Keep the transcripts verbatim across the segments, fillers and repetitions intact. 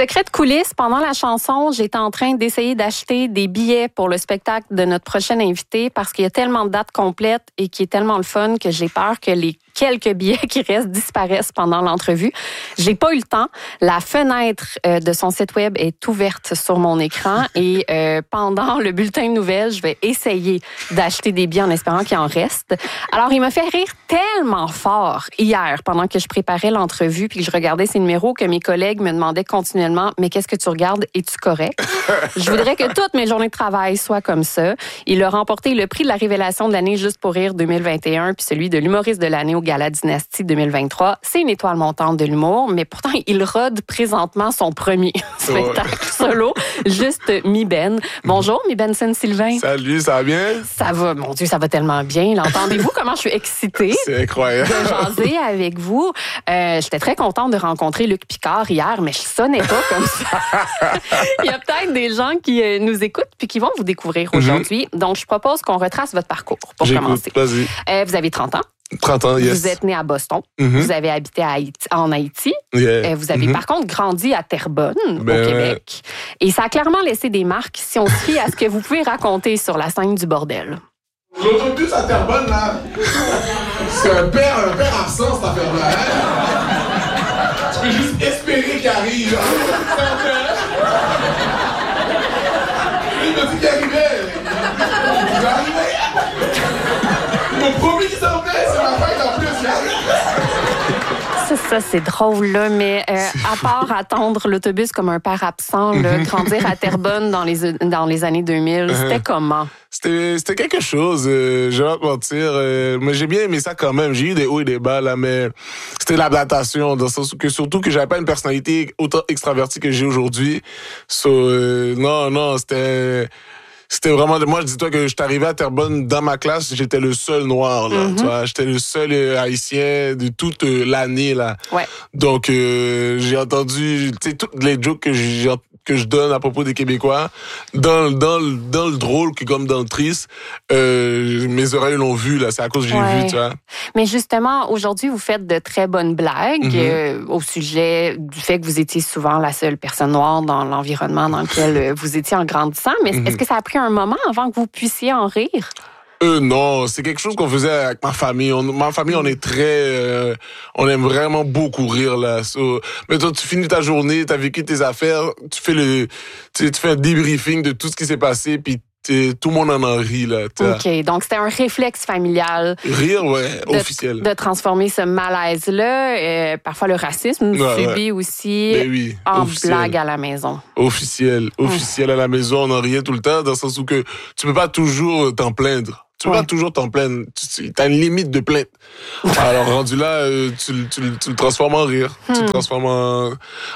Secret de coulisses, pendant la chanson, j'étais en train d'essayer d'acheter des billets pour le spectacle de notre prochaine invité parce qu'il y a tellement de dates complètes et qui est tellement le fun que j'ai peur que les quelques billets qui restent disparaissent pendant l'entrevue. J'ai pas eu le temps. La fenêtre euh, de son site web est ouverte sur mon écran et euh, pendant le bulletin de nouvelles, je vais essayer d'acheter des billets en espérant qu'il en reste. Alors, il m'a fait rire tellement fort hier pendant que je préparais l'entrevue puis que je regardais ces numéros que mes collègues me demandaient continuellement « Mais qu'est-ce que tu regardes? Es-tu correct? » Je voudrais que toutes mes journées de travail soient comme ça. Il a remporté le prix de la révélation de l'année Juste pour rire deux mille vingt et un puis celui de l'humoriste de l'année au Gala Dynastie deux mille vingt-trois. C'est une étoile montante de l'humour, mais pourtant, il rôde présentement son premier spectacle solo, Juste Mi-Ben. Bonjour, Mi-Ben Saint-Sylvain. Salut, ça va bien? Ça va, mon Dieu, ça va tellement bien. L'entendez-vous comment je suis excitée? C'est incroyable. De jaser avec vous. Euh, j'étais très contente de rencontrer Luc Picard hier, mais je sonnais pas comme ça. Il y a peut-être des gens qui euh, nous écoutent puis qui vont vous découvrir aujourd'hui. Mm-hmm. Donc, je propose qu'on retrace votre parcours pour J'écoute, commencer. Vas-y. Euh, vous avez trente ans. trente ans, yes. Vous êtes né à Boston. Mm-hmm. Vous avez habité à Haïti, en Haïti. Yeah. Euh, vous avez mm-hmm. par contre grandi à Terrebonne, ben, au Québec. Et ça a clairement laissé des marques si on se fie à ce que vous pouvez raconter sur la scène du bordel. L'autobus à Terrebonne, là, c'est un père, un père absent, cette affaire-là. Hein? Tu peux juste espérer qu'il arrive. Il m'a dit qu'il arrivait. Il arrivait. Il m'a promis qu'il s'en venait, c'est ma fête en plus. Ça, ça c'est drôle, là, mais euh, à part attendre l'autobus comme un père absent, là, grandir à Terrebonne dans les, dans les années deux mille, c'était comment? C'était, c'était quelque chose, euh, je vais pas te mentir. Euh, mais j'ai bien aimé ça quand même. J'ai eu des hauts et des bas, là, mais c'était l'adaptation, dans le sens que surtout que j'avais pas une personnalité autant extravertie que j'ai aujourd'hui. So, euh, non, non, c'était... C'était vraiment... Moi, je dis-toi que je suis arrivé à Terrebonne, dans ma classe, j'étais le seul noir, là, mm-hmm. tu vois. J'étais le seul euh, haïtien de toute euh, l'année, là. Ouais. Donc, euh, j'ai entendu, tu sais, toutes les jokes que j'ai que je donne à propos des Québécois, dans, dans, dans le drôle que comme dans le triste, euh, mes oreilles l'ont vu, là. C'est à cause que j'ai ouais. vu, tu vois. Mais justement, aujourd'hui, vous faites de très bonnes blagues mm-hmm. euh, au sujet du fait que vous étiez souvent la seule personne noire dans l'environnement dans lequel vous étiez en grandissant. Mais mm-hmm. est-ce que ça a pris un moment avant que vous puissiez en rire? Euh, non, c'est quelque chose qu'on faisait avec ma famille. On, ma famille, on est très... Euh, on aime vraiment beaucoup rire, là. So, mais toi, tu finis ta journée, t'as vécu tes affaires, tu fais le... Tu, tu fais un debriefing de tout ce qui s'est passé, puis tout le monde en a ri, là. T'as... OK, donc c'était un réflexe familial. Rire, ouais, de, officiel. De transformer ce malaise-là, euh, parfois le racisme, ouais, subi ouais. aussi, ben oui, en officiel. blague à la maison. Officiel, officiel mmh. à la maison, on en riait tout le temps, dans le sens où que tu peux pas toujours t'en plaindre. Tu peux ouais. pas toujours t'en plaindre. Tu as une limite de plainte. Alors, rendu là, euh, tu, tu, tu le transformes en rire. Hmm. Tu le transformes en...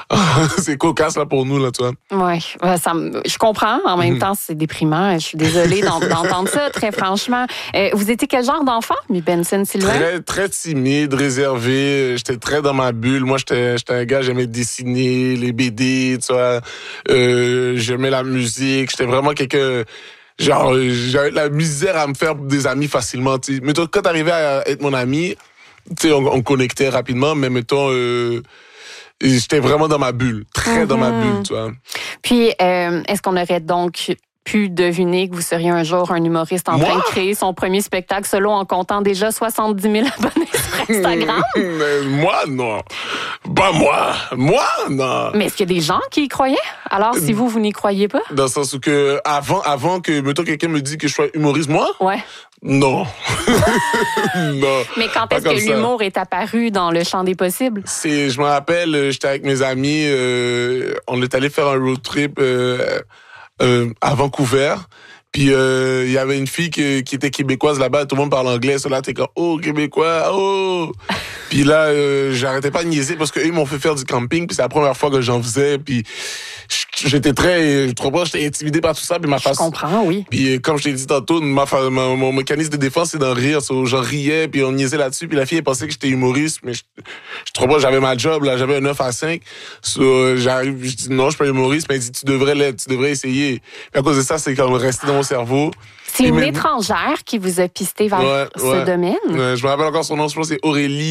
c'est cocasse, là, pour nous, là, tu vois. Oui, ça, je comprends. En même mm. temps, c'est déprimant. Je suis désolée d'entendre ça, très franchement. Euh, vous étiez quel genre d'enfant, Mi-Ben Saint-Sylvain? Très, très timide, réservé. J'étais très dans ma bulle. Moi, j'étais, j'étais un gars, j'aimais dessiner, les B D, tu vois. Euh, j'aimais la musique. J'étais vraiment quelqu'un... Genre, j'avais la misère à me faire des amis facilement, tu sais. Mais toi, quand t'arrivais à être mon ami, tu sais, on, on connectait rapidement, mais mettons, euh, j'étais vraiment dans ma bulle, très mm-hmm. dans ma bulle, tu vois. Puis, euh, est-ce qu'on aurait donc pu deviner que vous seriez un jour un humoriste en Moi? train de créer son premier spectacle solo en comptant déjà soixante-dix mille abonnés sur Instagram? Mais moi, non. Pas moi. Moi, non. Mais est-ce qu'il y a des gens qui y croyaient? Alors, si vous, vous n'y croyez pas? Dans le sens où que, avant, avant que, mettons, quelqu'un me dit que je sois humoriste, moi? Ouais. Non. Non. Mais quand est-ce que l'humour est apparu dans le champ des possibles? C'est, je me rappelle, j'étais avec mes amis, euh, on est allé faire un road trip, euh, Euh, à Vancouver, puis il euh, y avait une fille qui, qui était québécoise là-bas, tout le monde parle anglais, so là t'es comme oh québécois, oh. Puis là euh, j'arrêtais pas de niaiser parce que eux m'ont fait faire du camping, puis c'est la première fois que j'en faisais, puis j'étais très, je trouve pas, j'étais intimidé par tout ça, puis ma face. Je comprends, oui. Puis comme je t'ai dit tantôt, ma, ma, mon mécanisme de défense c'est d'en rire, so, j'en riais, puis on niaisait là-dessus, puis la fille elle pensait que j'étais humoriste, mais je, je trouve pas, j'avais ma job là, j'avais un neuf à cinq, so, j'arrive, je dis non, je suis pas humoriste, mais elle dit tu devrais l'être, tu devrais essayer. Puis à cause de ça, c'est comme resté dans mon cerveau. C'est une même... étrangère qui vous a pisté vers ouais, ce ouais. domaine. Ouais, je me rappelle encore son nom, je pense que c'est Aurélie.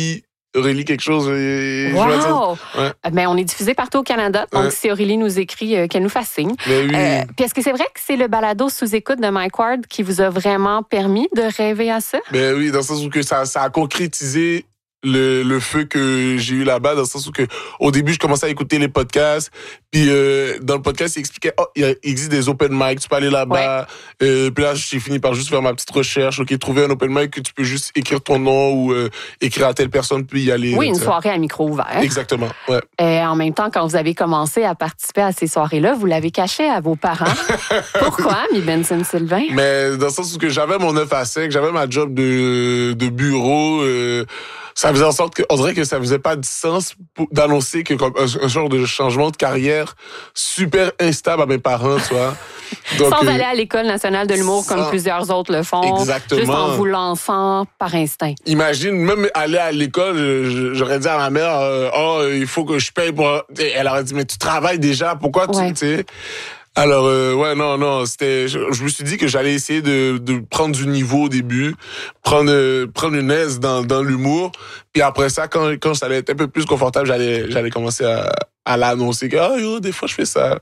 Aurélie quelque chose. Et, wow! Ouais. Ben, on est diffusé partout au Canada. Donc, ouais. si Aurélie nous écrit, euh, qu'elle nous fasse signe. Ben oui. euh, puis est-ce que c'est vrai que c'est le balado sous-écoute de Mike Ward qui vous a vraiment permis de rêver à ça? Ben oui, dans le sens où que ça, ça a concrétisé le, le feu que j'ai eu là-bas, dans le sens où que au début, je commençais à écouter les podcasts, puis euh, dans le podcast, il expliquait, oh, il existe des open mic, tu peux aller là-bas. Ouais. Euh, puis là, j'ai fini par juste faire ma petite recherche, ok, trouver un open mic que tu peux juste écrire ton nom ou euh, écrire à telle personne, puis y aller. Oui, une soirée à micro ouvert. Exactement, ouais. Et en même temps, quand vous avez commencé à participer à ces soirées-là, vous l'avez caché à vos parents. Pourquoi, mi Benson Sylvain? Mais dans le sens où que j'avais mon neuf à cinq, j'avais ma job de, de bureau, euh, ça faisait en sorte que, on dirait que ça faisait pas de sens pour, d'annoncer que comme un, un genre de changement de carrière super instable à mes parents, tu vois. Donc, sans euh, aller à l'École nationale de l'humour sans... comme plusieurs autres le font. Exactement. Juste en vous lançant par instinct. Imagine, même aller à l'école, j'aurais dit à ma mère, euh, oh, il faut que je paye pour... Elle aurait dit, mais tu travailles déjà, pourquoi tu... Ouais. tu sais? Alors, euh, ouais, non, non, c'était... Je, je me suis dit que j'allais essayer de, de prendre du niveau au début, prendre euh, prendre une aise dans, dans l'humour, puis après ça, quand, quand ça allait être un peu plus confortable, j'allais j'allais commencer à, à l'annoncer que, ah, oh, yo, des fois, je fais ça.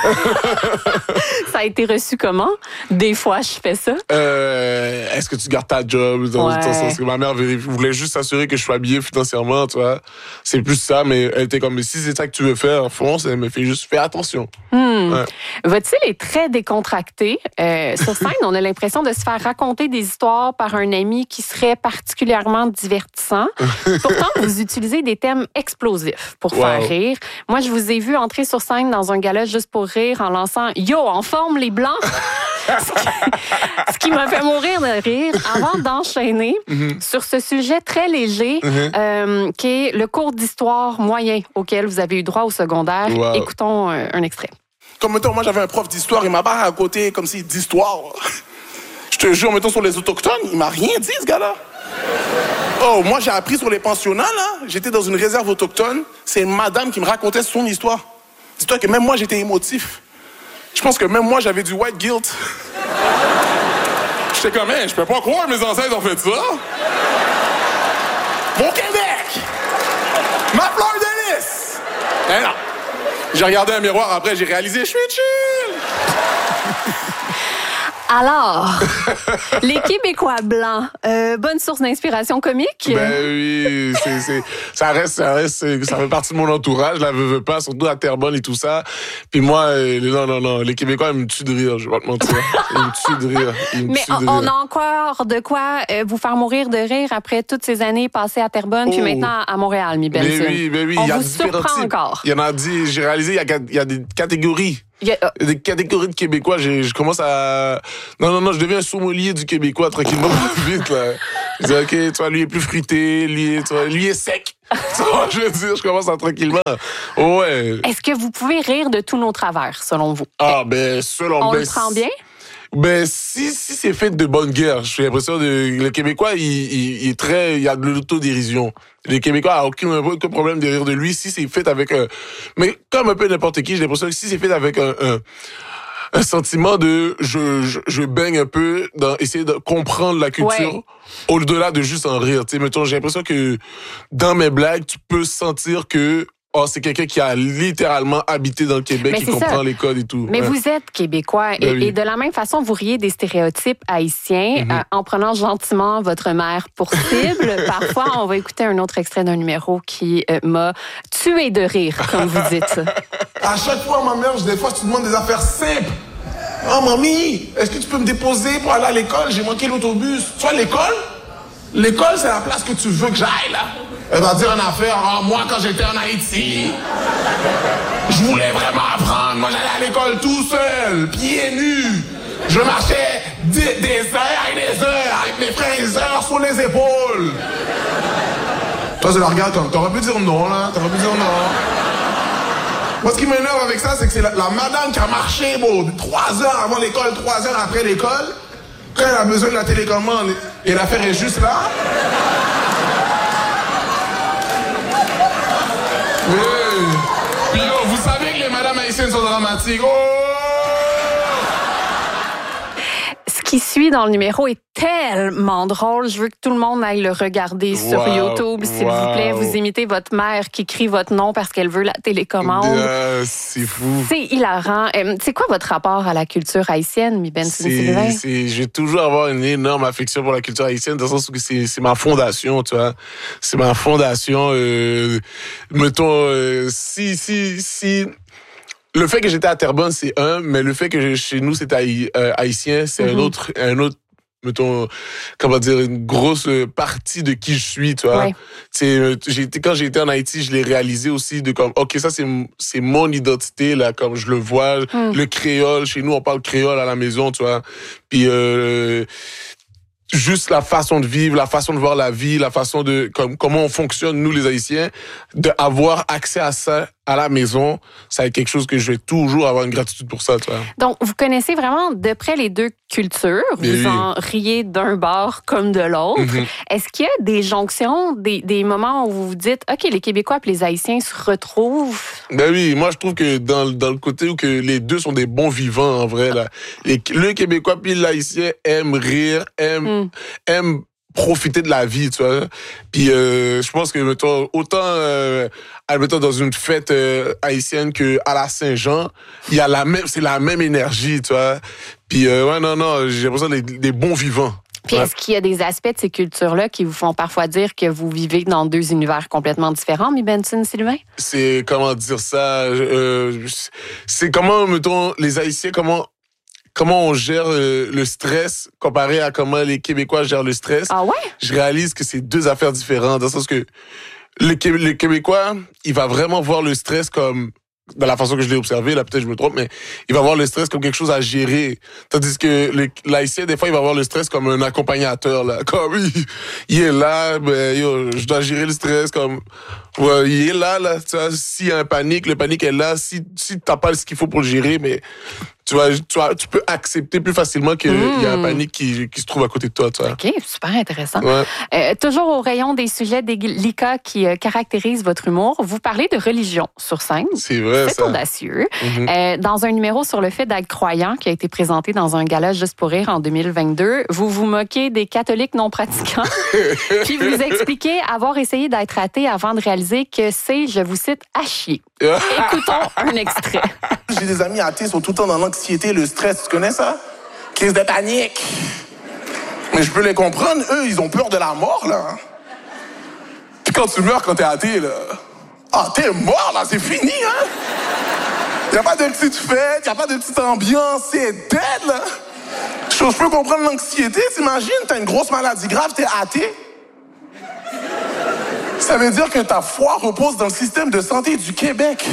Ça a été reçu comment? Des fois, je fais ça? Euh, est-ce que tu gardes ta job? Dans ouais. le sens que ma mère voulait juste s'assurer que je sois habillé financièrement, tu vois. C'est plus ça, mais elle était comme, mais si c'est ça que tu veux faire, fonce, elle me fait juste, fais attention. Hmm. Ouais. Votre style est très décontracté. Euh, sur scène, on a l'impression de se faire raconter des histoires par un ami qui serait particulièrement divertissant. Pourtant, vous utilisez des thèmes explosifs pour wow. faire rire. Moi, je vous ai vu entrer sur scène dans un gala juste pour rire en lançant « Yo, en forme les Blancs! » Ce qui m'a fait mourir de rire avant d'enchaîner mm-hmm. sur ce sujet très léger mm-hmm. euh, qui est le cours d'histoire moyen auquel vous avez eu droit au secondaire. Wow. Écoutons euh, un extrait. Comme mettons, moi j'avais un prof d'histoire, il m'a barré à côté comme si d'histoire. Je te jure, mettons sur les autochtones, il m'a rien dit ce gars-là. Oh, moi j'ai appris sur les pensionnats là, j'étais dans une réserve autochtone, c'est une madame qui me racontait son histoire. Dis-toi que même moi j'étais émotif. Je pense que même moi j'avais du white guilt. J'étais comme, hey, je peux pas croire que mes ancêtres ont fait ça. Mon Québec! Ma fleur de lys! Eh non. J'ai regardé un miroir après, j'ai réalisé, je suis chill! Alors, les Québécois blancs, euh, bonne source d'inspiration comique? Ben oui, c'est, c'est, ça reste, ça reste, ça fait partie de mon entourage, la veux, veux pas, surtout à Terrebonne et tout ça. Puis moi, euh, non, non, non, les Québécois, ils me tuent de rire, je vais pas te mentir. Ils me tuent de rire. Ils me Mais tuent on, de rire. on a encore de quoi euh, vous faire mourir de rire après toutes ces années passées à Terrebonne, oh. puis maintenant à Montréal, mi Benson. Ben oui, ben oui. On il y a vous surprend types. encore. Il y en a dit, j'ai réalisé, il y a, il y a des catégories. Yeah. Des catégories de Québécois, j'ai, je commence à... Non, non, non, je deviens un sommelier du Québécois tranquillement, vite, là. Je dis, OK, tu vois, lui est plus fruité, lui est, tu vois, lui est sec. Tu vois, je veux dire, je commence à tranquillement. Ouais. Est-ce que vous pouvez rire de tous nos travers, selon vous? Ah, ben, selon... On ben, le prend bien? Ben, si, si c'est fait de bonne guerre, j'ai l'impression de, le Québécois, il, il, il est très, il y a de l'autodérision. Les Québécois n'ont aucun, aucun problème de rire de lui si c'est fait avec un, mais comme un peu n'importe qui, j'ai l'impression que si c'est fait avec un, un, un sentiment de, je, je, je baigne un peu dans essayer de comprendre la culture. Ouais. Au-delà de juste en rire. Tu sais, mettons, j'ai l'impression que dans mes blagues, tu peux sentir que oh, c'est quelqu'un qui a littéralement habité dans le Québec, qui comprend ça. Les codes et tout. Mais ouais. vous êtes Québécois ben et, oui. et de la même façon, vous riez des stéréotypes haïtiens mm-hmm. euh, en prenant gentiment votre mère pour cible. Parfois, on va écouter un autre extrait d'un numéro qui euh, m'a tué de rire, comme vous dites. À chaque fois, ma mère, des fois, tu demandes des affaires simples. Oh, mamie, est-ce que tu peux me déposer pour aller à l'école? J'ai manqué l'autobus. Tu vois, l'école? L'école, c'est la place que tu veux que j'aille, là. Elle va dire une affaire, oh, moi, quand j'étais en Haïti, je voulais vraiment apprendre. Moi, j'allais à l'école tout seul, pieds nus. Je marchais des, des heures et des heures avec mes frères et sœurs sur les épaules. Toi, je la regarde comme, t'aurais pu dire non, là. T'aurais pu dire non. Moi, ce qui m'énerve avec ça, c'est que c'est la, la madame qui a marché, bon, trois heures avant l'école, trois heures après l'école. Quand elle a besoin de la télécommande et l'affaire est juste là. Oui. Puis yo, vous savez que les madames haïtiennes sont dramatiques. Oh! Ce qui suit dans le numéro est tellement drôle. Je veux que tout le monde aille le regarder wow, sur YouTube, s'il wow. vous plaît. Vous imitez votre mère qui crie votre nom parce qu'elle veut la télécommande. Yeah, c'est fou. C'est hilarant. Euh, c'est quoi votre rapport à la culture haïtienne, Mi Benson Sylvain? C'est, je vais toujours avoir une énorme affection pour la culture haïtienne, dans le sens où c'est, c'est ma fondation, tu vois. C'est ma fondation. Euh, mettons, euh, si, si, si... Le fait que j'étais à Terrebonne, c'est un, mais le fait que chez nous, c'est haï, euh, haïtien, c'est mm-hmm. un autre, un autre, mettons, comment dire, une grosse partie de qui je suis, tu vois. Ouais. C'est, j'ai été, quand j'ai été en Haïti, je l'ai réalisé aussi de comme, ok, ça, c'est, c'est mon identité, là, comme je le vois, mm. le créole. Chez nous, on parle créole à la maison, tu vois. Puis, euh, juste la façon de vivre, la façon de voir la vie, la façon de comme comment on fonctionne nous les Haïtiens, de avoir accès à ça à la maison, ça va être quelque chose que je vais toujours avoir une gratitude pour ça, tu vois. Donc vous connaissez vraiment de près les deux cultures, vous oui. en riez d'un bord comme de l'autre. Mm-hmm. Est-ce qu'il y a des jonctions, des, des moments où vous vous dites OK, les Québécois et les Haïtiens se retrouvent? Ben oui, moi je trouve que dans dans le côté où que les deux sont des bons vivants en vrai là. Les, le Québécois puis l'Haïtien aiment rire, aiment mm. aiment profiter de la vie, tu vois. Puis euh, je pense que mettons autant euh, mettons dans une fête euh, haïtienne que à la Saint-Jean, il y a la même c'est la même énergie, tu vois. Puis euh, ouais non non, j'ai l'impression des, des bons vivants. Puis ouais. est-ce qu'il y a des aspects de ces cultures-là qui vous font parfois dire que vous vivez dans deux univers complètement différents, Mi Benson Sylvain? C'est comment dire ça euh, c'est comment mettons les Haïtiens comment Comment on gère euh, le stress comparé à comment les Québécois gèrent le stress. Ah ouais? Je réalise que c'est deux affaires différentes. Dans le sens que le, Qué- le Québécois, il va vraiment voir le stress comme, dans la façon que je l'ai observé, là peut-être je me trompe, mais il va voir le stress comme quelque chose à gérer. Tandis que le, l'Haïtien, des fois, il va voir le stress comme un accompagnateur. Là. Comme il, il est là, ben, yo, je dois gérer le stress comme... Ouais, il est là, là. Tu vois, s'il y a un panique, le panique est là. Si, si t'as pas ce qu'il faut pour le gérer, mais... Tu vois, tu, vois, tu peux accepter plus facilement qu'il mmh. y a un panique qui, qui se trouve à côté de toi. Tu vois. OK, super intéressant. Ouais. Euh, toujours au rayon des sujets délicats qui euh, caractérisent votre humour, vous parlez de religion sur scène. C'est vrai, C'est ça. audacieux. Mmh. Euh, dans un numéro sur le fait d'être croyant qui a été présenté dans un gala Juste pour rire en deux mille vingt-deux, vous vous moquez des catholiques non pratiquants. Puis vous expliquez avoir essayé d'être athée avant de réaliser que c'est, je vous cite, à chier. Écoutons un extrait. J'ai des amis athées, ils sont tout le temps dans l'anxiété, le stress. Tu connais ça? Crise de panique. Mais je peux les comprendre. Eux, ils ont peur de la mort, là. Puis quand tu meurs, quand t'es athée, là... Ah, t'es mort, là, c'est fini, hein? Y a pas de petite fête, y a pas de petite ambiance, c'est dead, là. Je peux comprendre l'anxiété. T'imagines, t'as une grosse maladie grave, t'es athée. Ça veut dire que ta foi repose dans le système de santé du Québec.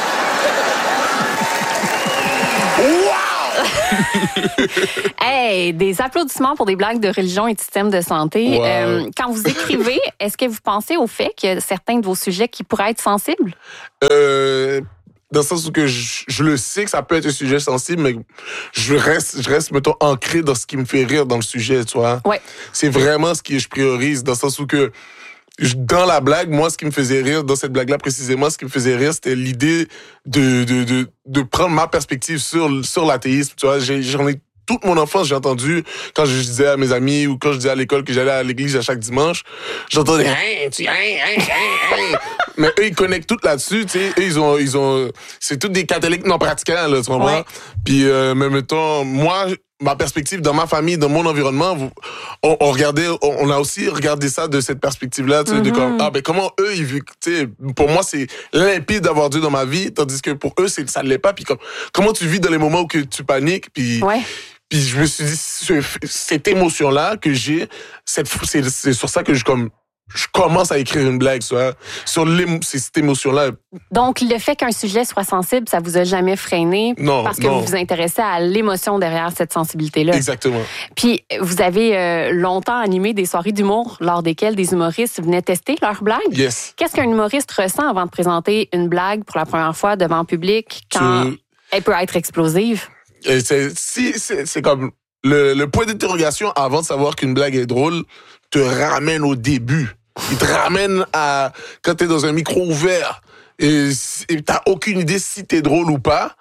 Wow! Hey, des applaudissements pour des blagues de religion et de système de santé. Wow. Euh, quand vous écrivez, est-ce que vous pensez au fait qu'il y a certains de vos sujets qui pourraient être sensibles? Euh, dans le sens où que je, je le sais que ça peut être un sujet sensible, mais je reste, je reste, mettons, ancré dans ce qui me fait rire dans le sujet, tu vois. Ouais. C'est vraiment ce que je priorise, dans le sens où que dans la blague, moi, ce qui me faisait rire, dans cette blague-là précisément, ce qui me faisait rire, c'était l'idée de de de, de prendre ma perspective sur sur l'athéisme. Tu vois, j'ai, j'en ai toute mon enfance, j'ai entendu quand je disais à mes amis ou quand je disais à l'école que j'allais à l'église à chaque dimanche, j'entendais hein, tu hein, hein, hein, hein. Mais eux, ils connectent tout là-dessus, tu sais. Eux, ils ont ils ont c'est tous des catholiques non pratiquants, là, tu comprends? Ouais. Puis euh, mais mettons, moi, ma perspective dans ma famille, dans mon environnement, on, on regardait, on, on a aussi regardé ça de cette perspective-là, tu sais, mm-hmm. de comme, ah ben comment eux ils vivent, tu sais, pour moi c'est limpide d'avoir Dieu dans ma vie, tandis que pour eux c'est ça ne l'est pas. Puis comme, comment tu vis dans les moments où que tu paniques, puis ouais. puis je me suis dit ce, cette émotion-là que j'ai, cette c'est, c'est sur ça que je comme je commence à écrire une blague, tu vois, sur cette émotion-là. Donc, le fait qu'un sujet soit sensible, ça vous a jamais freiné? Non, parce que non. vous vous intéressez à l'émotion derrière cette sensibilité-là. Exactement. Puis, vous avez euh, longtemps animé des soirées d'humour lors desquelles des humoristes venaient tester leurs blagues. Yes. Qu'est-ce qu'un humoriste ressent avant de présenter une blague pour la première fois devant le public quand tu... elle peut être explosive? C'est, si, c'est, c'est comme le, le point d'interrogation avant de savoir qu'une blague est drôle te ramène au début. Il te ramène à quand t'es dans un micro ouvert et, et t'as aucune idée si t'es drôle ou pas.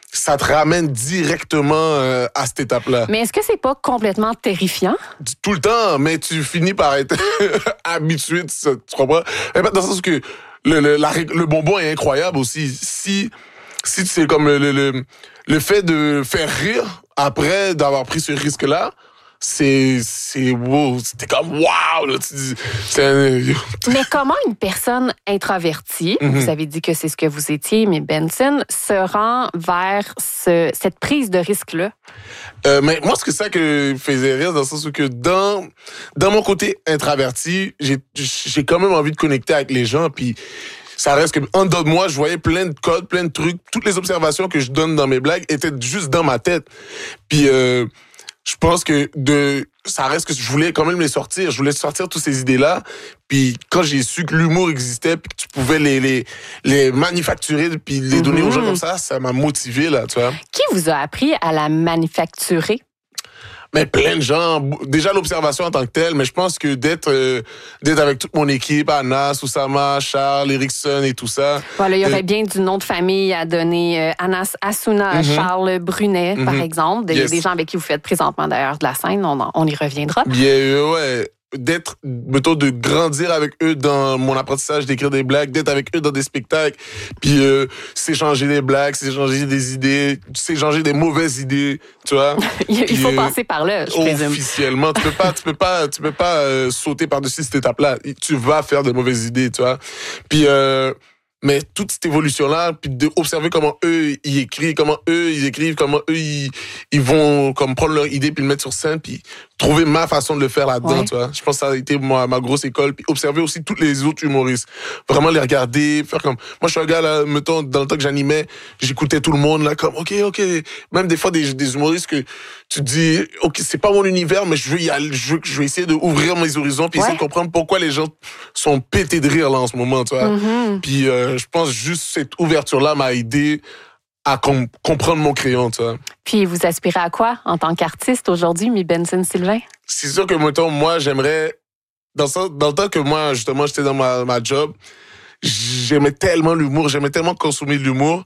ça te ramène directement euh, à cette étape-là. Mais est-ce que c'est pas complètement terrifiant? Tout le temps, mais tu finis par être habitué, tu, tu comprends? Mais dans le sens que le, le, la, le bonbon est incroyable aussi. Si, si c'est comme le, le, le, le fait de faire rire après d'avoir pris ce risque-là, c'est c'est wow, c'était comme wow là, tu dis, c'est un... Mais comment une personne introvertie, mm-hmm. vous avez dit que c'est ce que vous étiez, mais Benson se rend vers ce, cette prise de risque là? Euh, mais moi, c'est ça que faisait rire, dans le sens où que dans dans mon côté introverti, j'ai j'ai quand même envie de connecter avec les gens, puis ça reste que en dedans de moi, je voyais plein de codes, plein de trucs, toutes les observations que je donne dans mes blagues étaient juste dans ma tête, puis euh, je pense que de ça reste que je voulais quand même les sortir. Je voulais sortir toutes ces idées-là. Puis quand j'ai su que l'humour existait, puis que tu pouvais les les les manufacturer, puis les donner mm-hmm. aux gens comme ça, ça m'a motivé là, tu vois. Qui vous a appris à la manufacturer? Mais plein de gens, déjà l'observation en tant que telle, mais je pense que d'être euh, d'être avec toute mon équipe, Anas, Oussama, Charles, Erickson et tout ça. Voilà, il y aurait euh, bien du nom de famille à donner. Euh, Anas Assouna, mm-hmm. Charles Brunet, mm-hmm. par exemple, des, yes. des gens avec qui vous faites présentement d'ailleurs de la scène, on, on y reviendra. Bien, euh, ouais. D'être, mettons, de grandir avec eux dans mon apprentissage d'écrire des blagues, d'être avec eux dans des spectacles, puis euh, s'échanger des blagues, s'échanger des idées, s'échanger des mauvaises idées, tu vois. Il puis, faut euh, passer par là, je présume. Officiellement, tu peux pas, tu peux pas, tu peux pas euh, sauter par-dessus cette étape-là. Tu vas faire de mauvaises idées, tu vois. Puis euh, mais toute cette évolution-là, puis d'observer comment eux, ils écrivent, comment eux, ils écrivent, comment eux, ils, ils vont comme prendre leur idée puis le mettre sur scène, puis trouver ma façon de le faire là-dedans, ouais. tu vois. Je pense que ça a été ma, ma grosse école, puis observer aussi tous les autres humoristes. Vraiment les regarder, faire comme... Moi, je suis un gars, là, mettons, dans le temps que j'animais, j'écoutais tout le monde, là, comme, OK, OK. Même des fois, des, des humoristes que tu te dis, OK, c'est pas mon univers, mais je veux y aller, je veux, je veux essayer d'ouvrir mes horizons, puis ouais. essayer de comprendre pourquoi les gens sont pétés de rire, là, en ce moment, tu vois. Mm-hmm. Puis euh, je pense juste cette ouverture-là m'a aidé à com- comprendre mon crayon, tu vois. Puis vous aspirez à quoi en tant qu'artiste aujourd'hui, mi Benson Sylvain? C'est sûr que, mettons, moi, j'aimerais... Dans, ça, dans le temps que moi, justement, j'étais dans ma, ma job, j'aimais tellement l'humour, j'aimais tellement consommer de l'humour.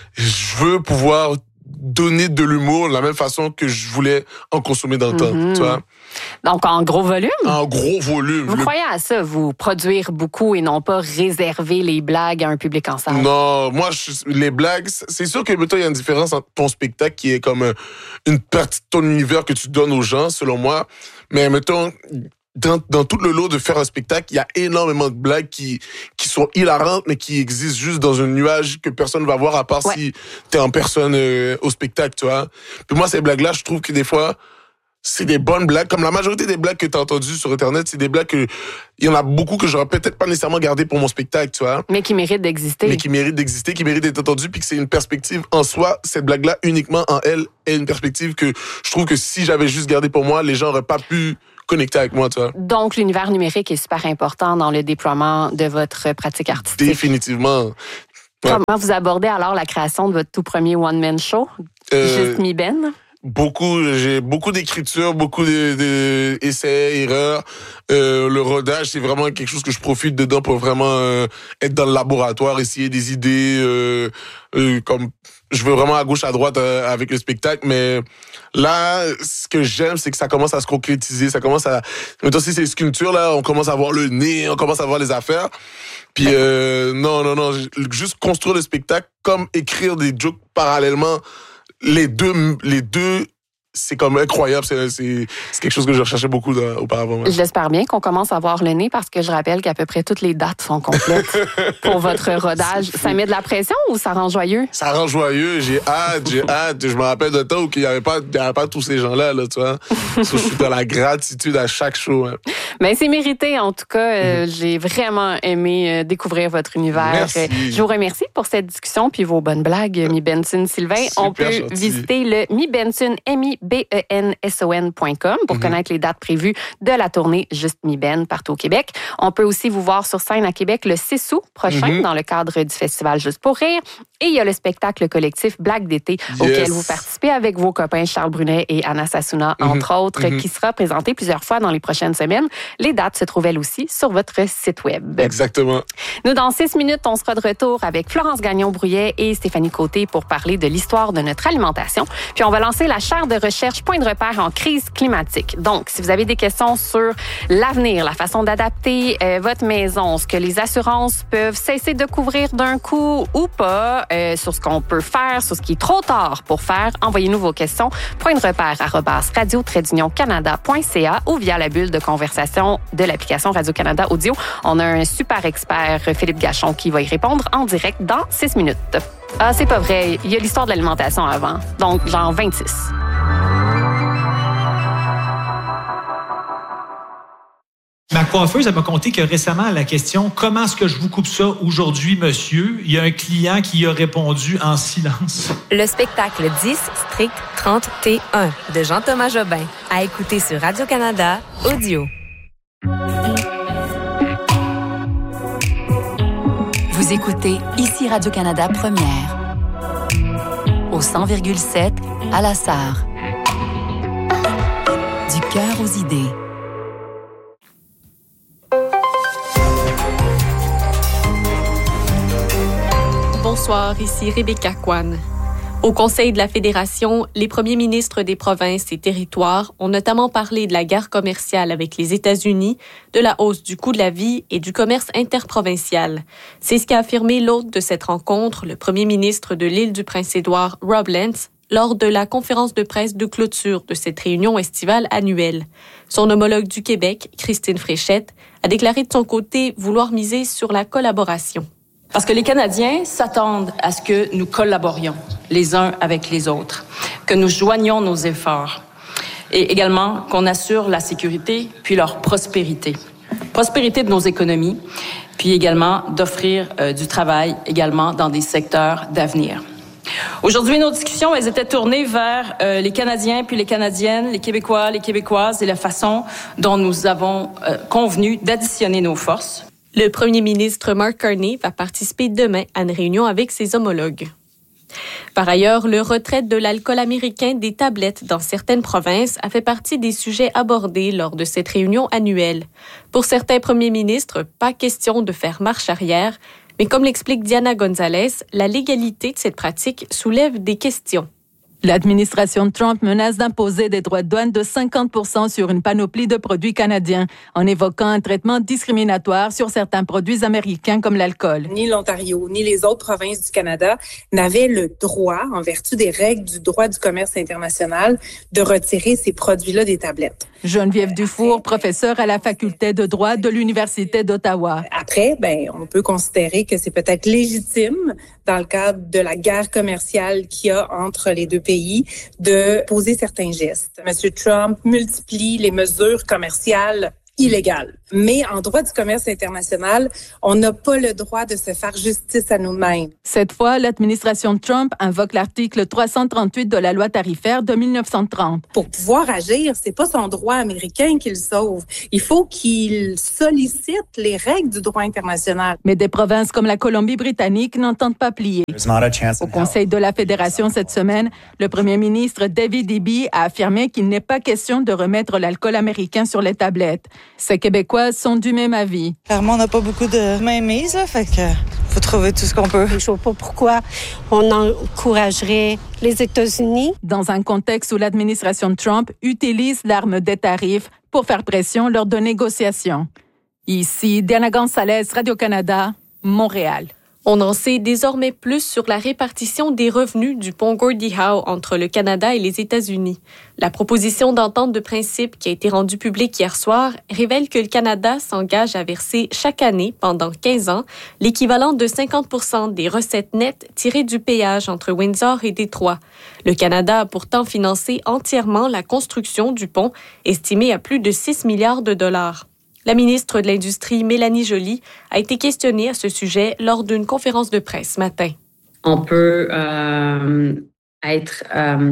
Je veux pouvoir donner de l'humour de la même façon que je voulais en consommer dans le mm-hmm. temps, tu vois. Donc, en gros volume? En gros volume. Vous le... croyez à ça, vous produire beaucoup et non pas réserver les blagues à un public en salle? Non, moi, je, les blagues, c'est sûr que, mettons, il y a une différence entre ton spectacle qui est comme une partie de ton univers que tu donnes aux gens, selon moi. Mais, mettons, dans, dans tout le lot de faire un spectacle, il y a énormément de blagues qui, qui sont hilarantes, mais qui existent juste dans un nuage que personne ne va voir, à part ouais. si t'es en personne euh, au spectacle, tu vois. Puis moi, ces blagues-là, je trouve que des fois, c'est des bonnes blagues. Comme la majorité des blagues que t'as entendues sur Internet, c'est des blagues que... Il y en a beaucoup que j'aurais peut-être pas nécessairement gardées pour mon spectacle, tu vois. Mais qui méritent d'exister. Mais qui méritent d'exister, qui méritent d'être entendues, puis que c'est une perspective en soi. Cette blague-là, uniquement en elle, est une perspective que je trouve que si j'avais juste gardé pour moi, les gens auraient pas pu connecter avec moi, tu vois. Donc, l'univers numérique est super important dans le déploiement de votre pratique artistique. Définitivement. Ouais. Comment vous abordez alors la création de votre tout premier one-man show, euh... Juste Mi Ben? Beaucoup, j'ai beaucoup d'écriture, beaucoup de, de essais, erreurs. Euh, le rodage, c'est vraiment quelque chose que je profite dedans pour vraiment euh, être dans le laboratoire, essayer des idées. Euh, euh, comme je veux vraiment à gauche, à droite euh, avec le spectacle, mais là, ce que j'aime, c'est que ça commence à se concrétiser, ça commence à. Maintenant, si c'est les sculptures là, on commence à voir le nez, on commence à voir les affaires. Puis euh, non, non, non, juste construire le spectacle, comme écrire des jokes parallèlement. Les deux, les deux, c'est comme incroyable. C'est, c'est, c'est quelque chose que je recherchais beaucoup là, auparavant. Ouais. J'espère bien qu'on commence à voir le nez parce que je rappelle qu'à peu près toutes les dates sont complètes pour votre rodage. Ça met de la pression ou ça rend joyeux? Ça rend joyeux. J'ai hâte, j'ai hâte. Je me rappelle d'un temps où il n'y avait pas, il y avait pas tous ces gens-là, là, tu vois. So, je suis dans la gratitude à chaque show. Hein. Ben, c'est mérité, en tout cas. Euh, mm-hmm. J'ai vraiment aimé euh, découvrir votre univers. Merci. Je vous remercie pour cette discussion puis vos bonnes blagues, mi Benson Sylvain. Super On peut gentil. visiter le mi Benson, M I B E N S O N point com pour mm-hmm. connaître les dates prévues de la tournée Juste Mi Ben partout au Québec. On peut aussi vous voir sur scène à Québec le six août prochain mm-hmm. dans le cadre du festival Juste pour rire. Et il y a le spectacle collectif Blague d'été yes. auquel vous participez avec vos copains Charles Brunet et Anna Sassouna, mm-hmm. entre autres, mm-hmm. qui sera présenté plusieurs fois dans les prochaines semaines. Les dates se trouvent elles aussi sur votre site web. Exactement. Nous, dans six minutes, on sera de retour avec Florence Gagnon-Brouillet et Stéphanie Côté pour parler de l'histoire de notre alimentation. Puis on va lancer la chaire de recherche Point de repère en crise climatique. Donc, si vous avez des questions sur l'avenir, la façon d'adapter euh, votre maison, ce que les assurances peuvent cesser de couvrir d'un coup ou pas, Euh, sur ce qu'on peut faire, sur ce qui est trop tard pour faire, envoyez-nous vos questions. Point de repère arobase radio trait d'union canada point c a ou via la bulle de conversation de l'application Radio-Canada Audio. On a un super expert, Philippe Gachon, qui va y répondre en direct dans six minutes. Ah, c'est pas vrai. Il y a l'histoire de l'alimentation avant. Donc, genre vingt-six. Ma coiffeuse, elle m'a conté que récemment, à la question « Comment est-ce que je vous coupe ça aujourd'hui, monsieur? » il y a un client qui a répondu en silence. Le spectacle dix, strict trente T un de Jean-Thomas Jobin. À écouter sur Radio-Canada Audio. Vous écoutez ici Radio-Canada Première. Au cent virgule sept, à La Sarre. Du cœur aux idées. Bonsoir, ici Rebecca Kwan. Au Conseil de la Fédération, les premiers ministres des provinces et territoires ont notamment parlé de la guerre commerciale avec les États-Unis, de la hausse du coût de la vie et du commerce interprovincial. C'est ce qu'a affirmé l'hôte de cette rencontre, le premier ministre de l'île du Prince-Édouard, Rob Lance, lors de la conférence de presse de clôture de cette réunion estivale annuelle. Son homologue du Québec, Christine Fréchette, a déclaré de son côté vouloir miser sur la collaboration. Parce que les Canadiens s'attendent à ce que nous collaborions les uns avec les autres, que nous joignions nos efforts et également qu'on assure la sécurité puis leur prospérité. Prospérité de nos économies, puis également d'offrir euh, du travail également dans des secteurs d'avenir. Aujourd'hui, nos discussions, elles étaient tournées vers euh, les Canadiens puis les Canadiennes, les Québécois, les Québécoises et la façon dont nous avons euh, convenu d'additionner nos forces. Le premier ministre Mark Carney va participer demain à une réunion avec ses homologues. Par ailleurs, le retrait de l'alcool américain des tablettes dans certaines provinces a fait partie des sujets abordés lors de cette réunion annuelle. Pour certains premiers ministres, pas question de faire marche arrière, mais comme l'explique Diana Gonzalez, la légalité de cette pratique soulève des questions. L'administration Trump menace d'imposer des droits de douane de cinquante pour cent sur une panoplie de produits canadiens, en évoquant un traitement discriminatoire sur certains produits américains comme l'alcool. Ni l'Ontario, ni les autres provinces du Canada n'avaient le droit, en vertu des règles du droit du commerce international, de retirer ces produits-là des tablettes. Geneviève Dufour, professeure à la faculté de droit de l'Université d'Ottawa. Après, ben, on peut considérer que c'est peut-être légitime, dans le cadre de la guerre commerciale qu'il y a entre les deux pays, de poser certains gestes. Monsieur Trump multiplie les mesures commerciales illégales. Mais en droit du commerce international, on n'a pas le droit de se faire justice à nous-mêmes. Cette fois, l'administration Trump invoque l'article trois cent trente-huit de la loi tarifaire de dix-neuf cent trente. Pour pouvoir agir, c'est pas son droit américain qui le sauve. Il faut qu'il sollicite les règles du droit international. Mais des provinces comme la Colombie-Britannique n'entendent pas plier. Au Conseil de la Fédération cette semaine, le premier ministre David Eby a affirmé qu'il n'est pas question de remettre l'alcool américain sur les tablettes. Ces Québécois sont du même avis. Clairement, on n'a pas beaucoup de mainmise, là, fait que faut trouver tout ce qu'on peut. Je ne vois pas pourquoi on encouragerait les États-Unis. Dans un contexte où l'administration Trump utilise l'arme des tarifs pour faire pression lors de négociations. Ici, Diana Gonzalez, Radio-Canada, Montréal. On en sait désormais plus sur la répartition des revenus du pont Gordie Howe entre le Canada et les États-Unis. La proposition d'entente de principe qui a été rendue publique hier soir révèle que le Canada s'engage à verser chaque année, pendant quinze ans, l'équivalent de cinquante pour cent des recettes nettes tirées du péage entre Windsor et Détroit. Le Canada a pourtant financé entièrement la construction du pont, estimée à plus de six milliards de dollars. La ministre de l'Industrie, Mélanie Joly, a été questionnée à ce sujet lors d'une conférence de presse ce matin. On peut euh, être euh,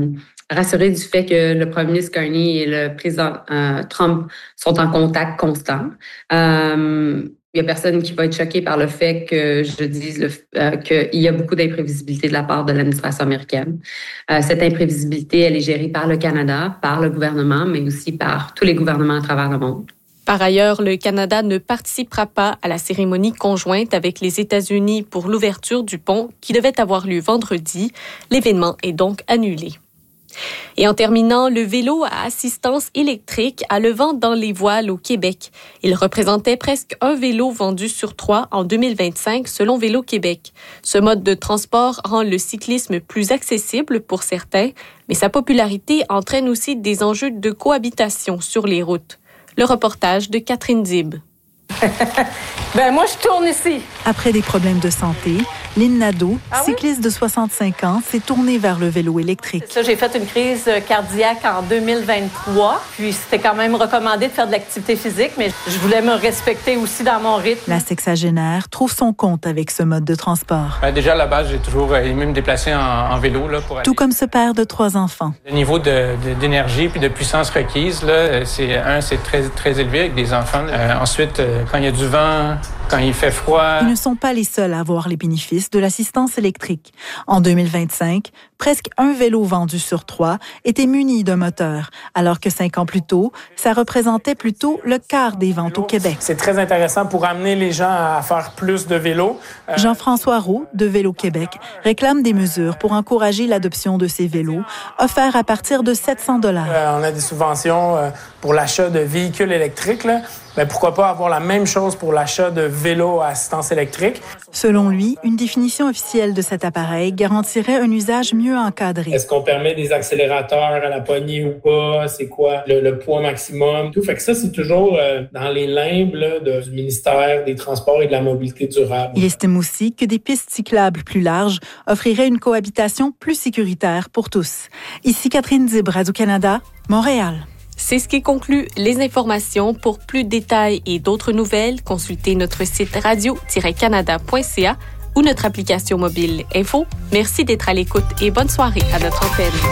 rassurer du fait que le premier ministre Carney et le président euh, Trump sont en contact constant. Euh, il n'y a personne qui va être choqué par le fait que je dise le, euh, qu'il y a beaucoup d'imprévisibilité de la part de l'administration américaine. Euh, cette imprévisibilité, elle est gérée par le Canada, par le gouvernement, mais aussi par tous les gouvernements à travers le monde. Par ailleurs, le Canada ne participera pas à la cérémonie conjointe avec les États-Unis pour l'ouverture du pont qui devait avoir lieu vendredi. L'événement est donc annulé. Et en terminant, le vélo à assistance électrique a le vent dans les voiles au Québec. Il représentait presque un vélo vendu sur trois en deux mille vingt-cinq selon Vélo Québec. Ce mode de transport rend le cyclisme plus accessible pour certains, mais sa popularité entraîne aussi des enjeux de cohabitation sur les routes. Le reportage de Catherine Zib. Ben moi, je tourne ici. Après des problèmes de santé, Lynn Nadeau, ah oui? cycliste de soixante-cinq ans, s'est tournée vers le vélo électrique. Ça, j'ai fait une crise cardiaque en deux mille vingt-trois. Puis c'était quand même recommandé de faire de l'activité physique, mais je voulais me respecter aussi dans mon rythme. La sexagénaire trouve son compte avec ce mode de transport. Ben déjà, à la base, j'ai toujours aimé me déplacer en, en vélo. Là, pour aller. Tout comme ce père de trois enfants. Le niveau de, de, d'énergie puis de puissance requise, là, c'est, un, c'est très, très élevé avec des enfants. Euh, ensuite, quand il y a du vent, quand il fait froid... Ils ne sont pas les seuls à voir les bénéfices de l'assistance électrique. En deux mille vingt-cinq, presque un vélo vendu sur trois était muni d'un moteur, alors que cinq ans plus tôt, ça représentait plutôt le quart des ventes au Québec. C'est très intéressant pour amener les gens à faire plus de vélos. Euh... Jean-François Roux, de Vélo Québec, réclame des mesures pour encourager l'adoption de ces vélos, offerts à partir de sept cents dollars. Euh, on a des subventions euh, pour l'achat de véhicules électriques, là. Mais pourquoi pas avoir la même chose pour l'achat de vélos à assistance électrique? Selon lui, une définition officielle de cet appareil garantirait un usage mieux encadré. Est-ce qu'on permet des accélérateurs à la poignée ou pas? C'est quoi le, le poids maximum? Tout fait que ça, c'est toujours euh, dans les limbes là, de, du ministère des Transports et de la Mobilité durable. Il estime aussi que des pistes cyclables plus larges offriraient une cohabitation plus sécuritaire pour tous. Ici Catherine Zib, Radio-Canada, Montréal. C'est ce qui conclut les informations. Pour plus de détails et d'autres nouvelles, consultez notre site radio tiret canada point c a ou notre application mobile Info. Merci d'être à l'écoute et bonne soirée à notre antenne.